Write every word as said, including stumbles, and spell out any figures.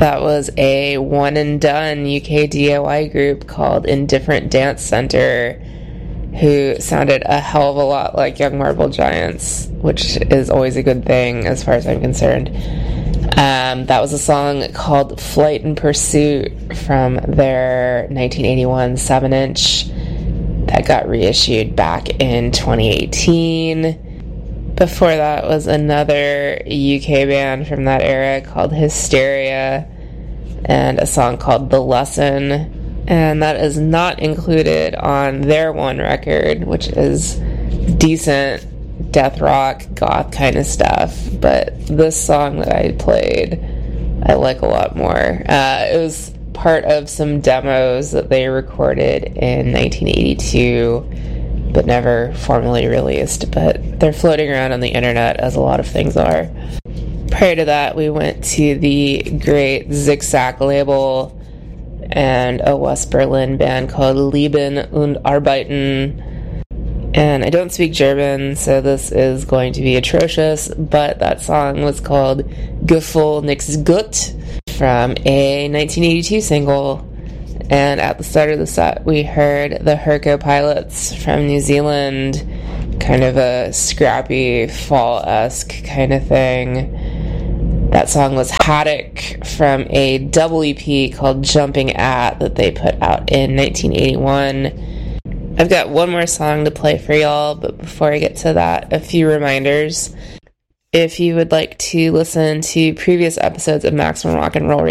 That was a one and done U K D I Y group called Indifferent Dance Center, who sounded a hell of a lot like Young Marble Giants, which is always a good thing as far as I'm concerned. Um, that was a song called Flight and Pursuit from their nineteen eighty-one seven inch that got reissued back in twenty eighteen. Before that was another U K band from that era called Hysteria, and a song called The Lesson, and that is not included on their one record, which is decent death rock, goth kind of stuff, but this song that I played I like a lot more. Uh, it was part of some demos that they recorded in nineteen eighty-two, but never formally released, but they're floating around on the internet, as a lot of things are. Prior to that, we went to the great Zigzag label and a West Berlin band called Leben und Arbeiten. And I don't speak German, so this is going to be atrocious, but that song was called Gefühl nix gut from a nineteen eighty-two single. And at the start of the set, we heard the Herco Pilots from New Zealand, kind of a scrappy, fall-esque kind of thing. That song was Haddock from a double E P called Jumping At that they put out in nineteen eighty-one. I've got one more song to play for y'all, but before I get to that, a few reminders. If you would like to listen to previous episodes of Maximum Rock and Roll